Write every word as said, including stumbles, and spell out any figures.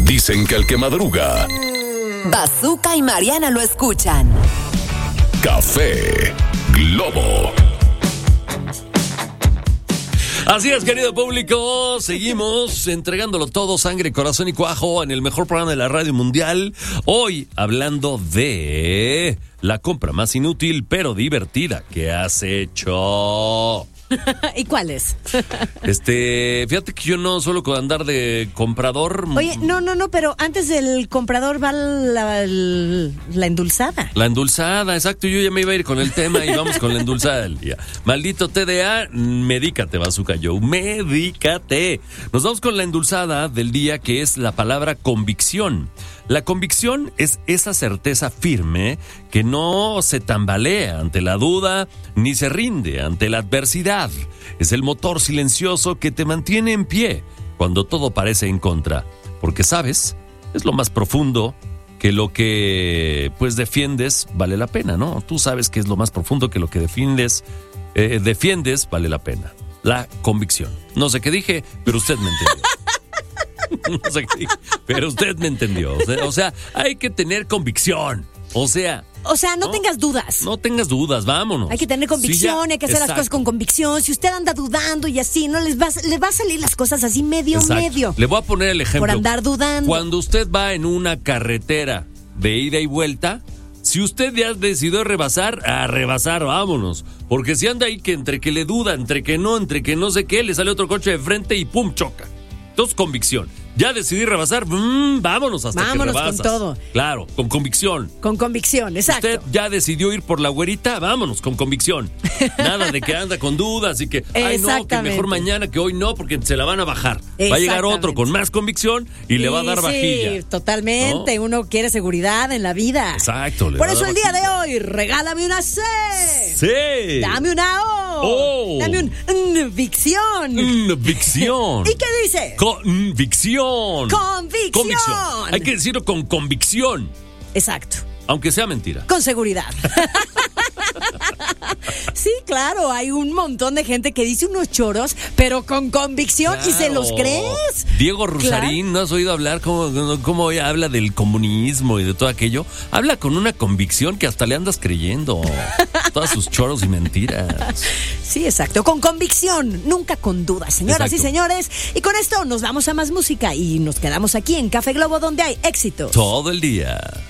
Dicen que el que madruga, Bazooka y Mariana lo escuchan. Café Globo. Así es, querido público, seguimos entregándolo todo, sangre, corazón y cuajo en el mejor programa de la radio mundial. Hoy hablando de la compra más inútil pero divertida que has hecho. ¿Y cuál es? Este, fíjate que yo no suelo andar de comprador. Oye, no, no, no, pero antes del comprador va la, la, la endulzada. La endulzada, exacto, yo ya me iba a ir con el tema y vamos con la endulzada del día. Maldito T D A, medícate, Bazooka Joe, medícate. Nos vamos con la endulzada del día, que es la palabra convicción. La convicción es esa certeza firme que no se tambalea ante la duda ni se rinde ante la adversidad. Es el motor silencioso que te mantiene en pie cuando todo parece en contra. Porque, ¿sabes? Es lo más profundo que lo que pues defiendes vale la pena, ¿no? Tú sabes que es lo más profundo que lo que defiendes, eh, defiendes vale la pena. La convicción. No sé qué dije, pero usted me entendió. No sé qué dije, pero usted me entendió. O sea, o sea, hay que tener convicción. O sea... O sea, no, no tengas dudas. No tengas dudas, vámonos. Hay que tener convicción, Sí, ya, hay que hacer exacto. las cosas con convicción. Si usted anda dudando y así, no les va, les va a salir las cosas así medio, Exacto. medio. Le voy a poner el ejemplo. Por andar dudando. Cuando usted va en una carretera de ida y vuelta, si usted ya decidió rebasar, a rebasar, vámonos. Porque si anda ahí que entre que le duda, entre que no, entre que no sé qué, le sale otro coche de frente y pum, choca. Entonces, convicción. Ya decidí rebasar, mmm, vámonos hasta vámonos que rebasas. con todo. Claro, con convicción. Con convicción, exacto. Usted ya decidió ir por la güerita, vámonos, con convicción. Nada de que anda con dudas y que, ay no, que mejor mañana que hoy no, porque se la van a bajar. Va a llegar otro con más convicción y le va a dar sí, vajilla. Sí, totalmente. ¿No? Uno quiere seguridad en la vida. Exacto. Por eso el día de hoy, regálame una C. Sí. Dame una O. Oh. Dame un convicción. Convicción. ¿Y qué dice? Convicción. Convicción. Convicción. Hay que decirlo con convicción. Exacto. Aunque sea mentira. Con seguridad. Sí, claro, hay un montón de gente que dice unos choros, pero con convicción, claro. Y se los crees. Diego Rusarín, claro. ¿No has oído hablar cómo, cómo habla del comunismo y de todo aquello? Habla con una convicción que hasta le andas creyendo. Todas sus choros y mentiras. Sí, exacto, con convicción, nunca con dudas, señoras exacto. Y señores. Y con esto nos vamos a más música y nos quedamos aquí en Café Globo, donde hay éxito todo el día.